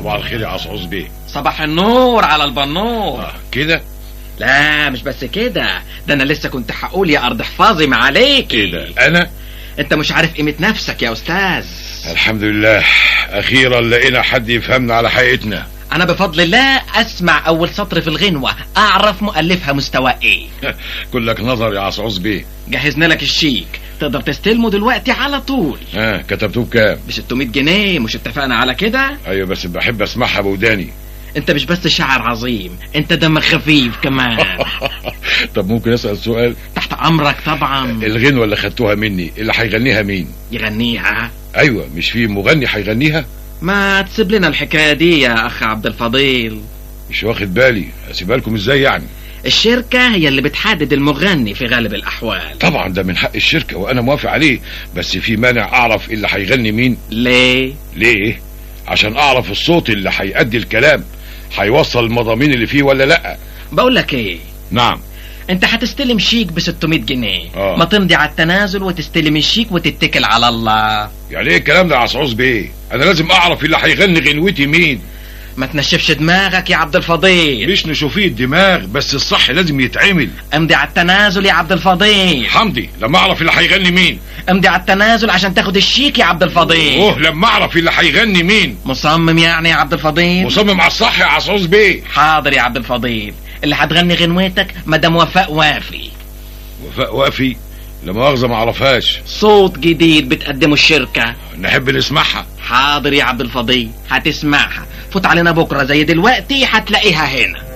صباح الخير يا عصعوص بيه. صباح النور على البنور. كده؟ لا مش بس كده، ده انا لسه كنت هقول يا ارض حفاظي ما عليك. كده انا؟ انت مش عارف قيمة نفسك يا استاذ. الحمد لله اخيرا لقينا حد يفهمنا على حقيقتنا. انا بفضل الله اسمع اول سطر في الغنوة اعرف مؤلفها مستوى ايه. كلك نظر يا عصعوص بيه. جهزنا لك الشيك، تقدر تستلمه دلوقتي على طول. كتبتوه بكام؟ ب 600 جنيه، مش اتفقنا على كده؟ ايوه بس بحب اسمعها بوداني. انت مش بس شاعر عظيم، انت دمك خفيف كمان. طب ممكن اسأل سؤال؟ تحت امرك طبعا. الغنوة اللي خدتوها مني اللي هيغنيها مين؟ يغنيها؟ ايوه مش في مغني هيغنيها؟ ما تسيب لنا الحكاية دي يا اخ عبد الفضيل. مش واخد بالي، اسيبها لكم ازاي يعني؟ الشركة هي اللي بتحدد المغني في غالب الاحوال. طبعا ده من حق الشركة وانا موافق عليه، بس في مانع اعرف اللي هيغني مين؟ ليه؟ ليه؟ عشان اعرف الصوت اللي هيأدي الكلام هيوصل المضامين اللي فيه ولا لا. بقول لك ايه؟ نعم. انت هتستلم شيك ب 600 جنيه. ما تمضي على التنازل وتستلم الشيك وتتكل على الله. يعني ايه الكلام ده يا عصعوص بيه؟ انا لازم اعرف اللي هيغني غنوتي مين. ما تنشفش دماغك يا عبد الفضيل. مش نشوفيه الدماغ، بس الصح لازم يتعمل. امضي على التنازل يا عبد الفضيل. حمدي لما اعرف اللي هيغني مين. امضي على التنازل عشان تاخد الشيك يا عبد الفضيل. لما اعرف اللي هيغني مين. مصمم يعني يا عبد الفضيل؟ مصمم على الصح يا عصعوص بيه. حاضر يا عبد الفضيل، اللي هتغني غنوتك مدام وفاء وافي. وفاء وافي؟ لا مؤاخذة ما اعرفهاش. صوت جديد بتقدمه الشركة، نحب نسمعها. حاضر يا عبد الفضيل، هتسمعها. فوت علينا بكرة زي دلوقتي هتلاقيها هنا.